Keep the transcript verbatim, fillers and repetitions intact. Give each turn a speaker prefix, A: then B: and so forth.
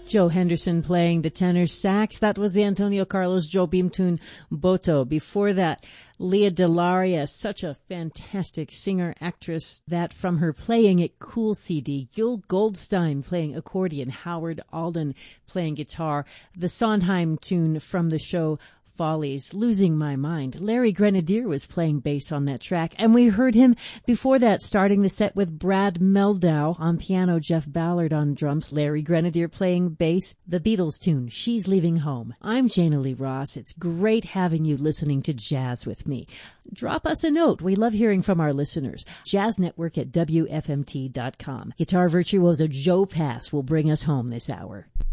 A: Joe Henderson playing the tenor sax. That was the Antonio Carlos Jobim tune Boto. Before that, Leah Delaria, such a fantastic singer-actress, that from her Playing It Cool C D. Gil Goldstein playing accordion, Howard Alden playing guitar. The Sondheim tune from the show Follies, Losing My Mind. Larry Grenadier was playing bass on that track, and we heard him before that starting the set with Brad Meldau on piano, Jeff Ballard on drums, Larry Grenadier playing bass, the Beatles tune, She's Leaving Home. I'm Jana Lee Ross. It's great having you listening to jazz with me. Drop us a note. We love hearing from our listeners. Jazz Network at W F M T dot com. Guitar virtuoso Joe Pass will bring us home this hour.